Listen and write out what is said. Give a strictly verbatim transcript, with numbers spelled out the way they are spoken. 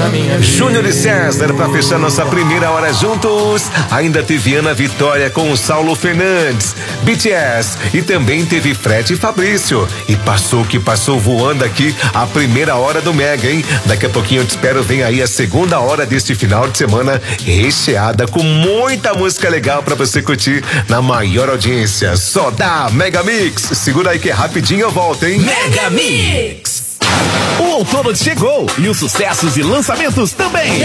na minha vida. Júnior e César pra fechar nossa primeira hora juntos. Ainda teve Ana Vitória com o Saulo Fernandes, B T S e também teve Fred e Fabrício. E passou que passou voando aqui a primeira hora do Mega, hein? Daqui a pouquinho eu te espero, vem aí a segunda hora deste final de semana recheada com muita música legal pra você curtir na maior audiência. Só da Mega Mix. Segura aí que rapidinho eu volto, hein? Mega Mix. O outono chegou e os sucessos e lançamentos também.